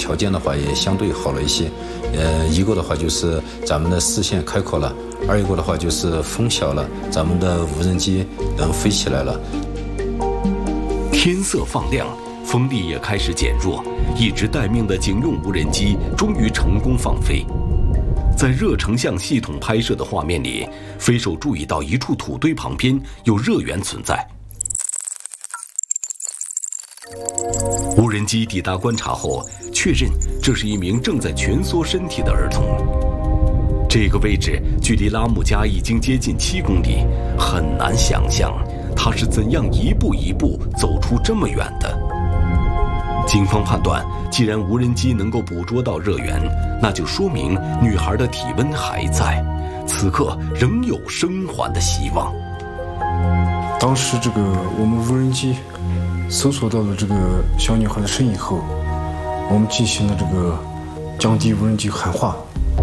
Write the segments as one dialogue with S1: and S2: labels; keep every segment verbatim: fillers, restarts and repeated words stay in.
S1: 条件的话也相对好了一些。呃，一个的话就是咱们的视线开阔了，二一个的话就是风小了，咱们的无人机能飞起来了。
S2: 天色放亮，风力也开始减弱，一直待命的警用无人机终于成功放飞。在热成像系统拍摄的画面里，飞手注意到一处土堆旁边有热源存在。无人机抵达观察后，确认这是一名正在蜷缩身体的儿童。这个位置距离拉姆加已经接近七公里，很难想象他是怎样一步一步走出这么远的。警方判断，既然无人机能够捕捉到热源，那就说明女孩的体温还在，此刻仍有生还的希望。
S3: 当时这个我们无人机搜索到了这个小女孩的身影后，我们进行了这个降低无人机喊话。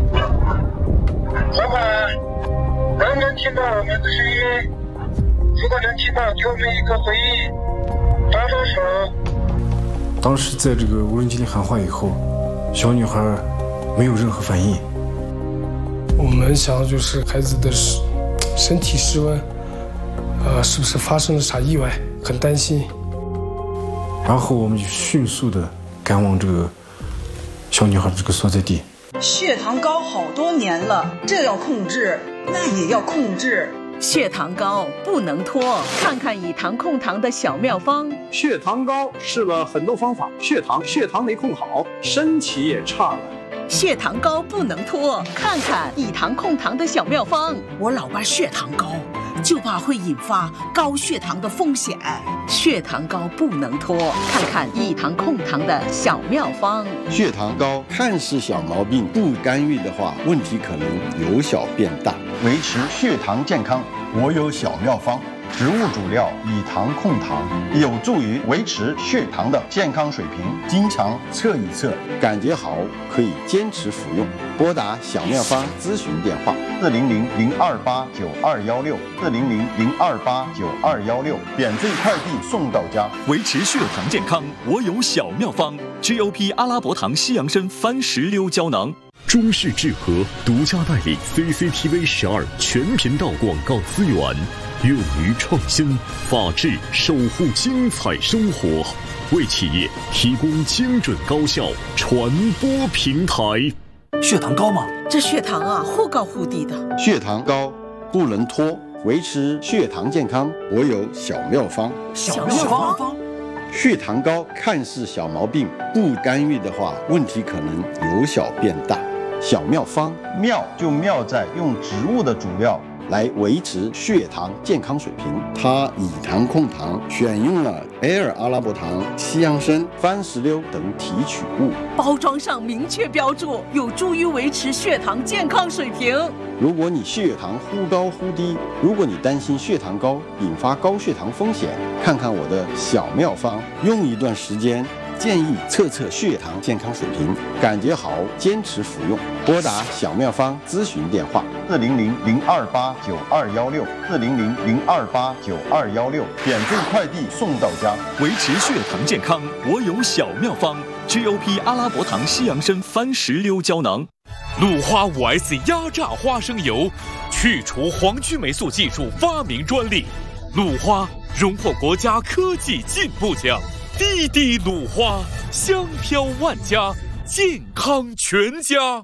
S4: 伙伴，能不能听到我们的声音？如果能听到，给我们一个回应，打打手。
S3: 当时在这个无人机里喊话以后，小女孩没有任何反应。
S5: 我们想就是孩子的身体室温，呃，是不是发生了啥意外？很担心。
S3: 然后我们就迅速的赶往这个小女孩的这个所在地。
S6: 血糖高好多年了，这要控制，那也要控制。
S7: 血糖高不能拖，看看以糖控糖的小妙方。
S8: 血糖高试了很多方法，血糖血糖没控好，身体也差了。
S7: 血糖高不能拖，看看以糖控糖的小妙方。
S6: 我老爸血糖高，就怕会引发高血糖的风险。
S7: 血糖高不能拖，看看以糖控糖的小妙方。
S9: 血糖高看似小毛病，不干预的话，问题可能由小变大。维持血糖健康，我有小妙方。植物主料以糖控糖，有助于维持血糖的健康水平。经常测一测，感觉好可以坚持服用。拨打小妙方咨询电话：四零零零二八九二幺六，四零零零二八九二幺六，免费快递送到家。
S10: 维持血糖健康，我有小妙方 ：G O P 阿拉伯糖西洋参番石榴胶囊。
S11: 中式智和独家代理 C C T V 十二全频道广告资源，勇于创新，法治守护精彩生活，为企业提供精准高效传播平台。
S2: 血糖高吗？
S6: 这血糖啊，忽高忽低的。
S9: 血糖高不能拖，维持血糖健康，我有小妙方。
S6: 小妙方。
S9: 血糖高看似小毛病，不干预的话，问题可能由小变大。小妙方，妙就妙在用植物的主料来维持血糖健康水平。它以糖控糖，选用了 Air 阿拉伯糖、西洋参、番石榴等提取物，
S7: 包装上明确标注，有助于维持血糖健康水平。
S9: 如果你血糖忽高忽低，如果你担心血糖高引发高血糖风险，看看我的小妙方，用一段时间。建议测测血糖健康水平，感觉好坚持服用。拨打小妙方咨询电话：四零零零二八九二幺六，四零零零二八九二幺六，免费快递送到家。
S10: 维持血糖健康，我有小妙方 ：G O P 阿拉伯糖西洋参番石榴胶囊。鲁花 五 S 压榨花生油，去除黄曲霉素技术发明专利。鲁花荣获国家科技进步奖。滴滴鲁花，香飘万家，健康全家。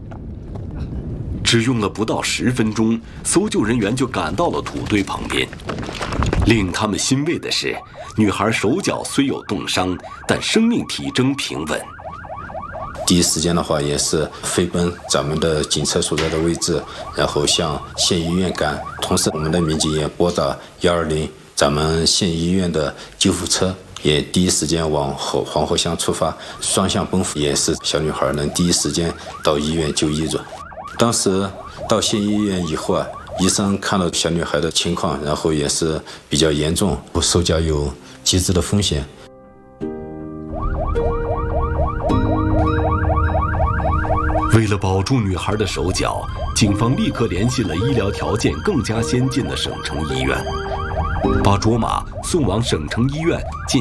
S2: 只用了不到十分钟，搜救人员就赶到了土堆旁边。令他们欣慰的是，女孩手脚虽有冻伤，但生命体征平稳。
S1: 第一时间的话，也是飞奔咱们的警车所在的位置，然后向县医院赶。同时，我们的民警也拨打一二零，咱们县医院的救护车。也第一时间往后黄河乡出发，双向奔赴，也是小女孩能第一时间到医院就医着。当时到县医院以后啊，医生看到小女孩的情况，然后也是比较严重，手脚有截肢的风险。
S2: 为了保住女孩的手脚，警方立刻联系了医疗条件更加先进的省城医院，把卓玛送往省城医院进